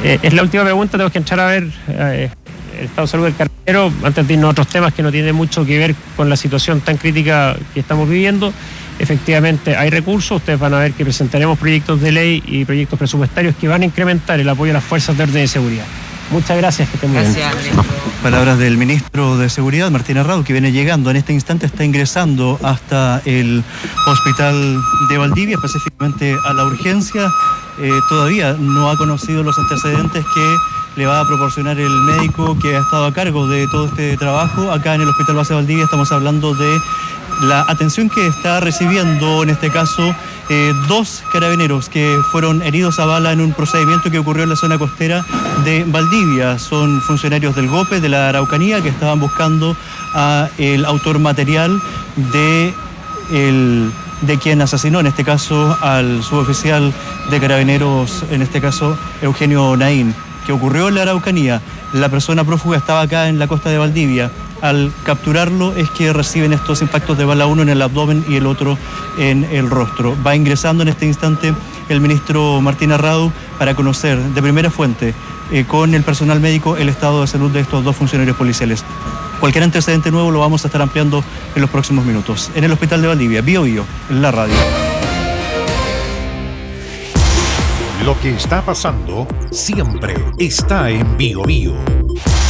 Es la última pregunta, tenemos que entrar a ver el estado de salud del carabinero antes de irnos a otros temas que no tienen mucho que ver con la situación tan crítica que estamos viviendo. Efectivamente hay recursos, ustedes van a ver que presentaremos proyectos de ley y proyectos presupuestarios que van a incrementar el apoyo a las fuerzas de orden y seguridad. Muchas gracias, que estén muy bien. Palabras del ministro de Seguridad, Martín Arrau, que viene llegando en este instante, está ingresando hasta el hospital de Valdivia, específicamente a la urgencia. Todavía no ha conocido los antecedentes que le va a proporcionar el médico que ha estado a cargo de todo este trabajo. Acá en el Hospital Base Valdivia estamos hablando de la atención que está recibiendo, en este caso, dos carabineros que fueron heridos a bala en un procedimiento que ocurrió en la zona costera de Valdivia. Son funcionarios del GOPE, de la Araucanía, que estaban buscando a el autor material de quien asesinó, en este caso, al suboficial de carabineros, en este caso, Eugenio Naín, que ocurrió en la Araucanía. La persona prófuga estaba acá en la costa de Valdivia. Al capturarlo es que reciben estos impactos de bala, uno en el abdomen y el otro en el rostro. Va ingresando en este instante el ministro Martín Arrau para conocer de primera fuente con el personal médico el estado de salud de estos dos funcionarios policiales. Cualquier antecedente nuevo lo vamos a estar ampliando en los próximos minutos. En el Hospital de Valdivia, Bio Bio, en la radio. Lo que está pasando siempre está en Bio Bio.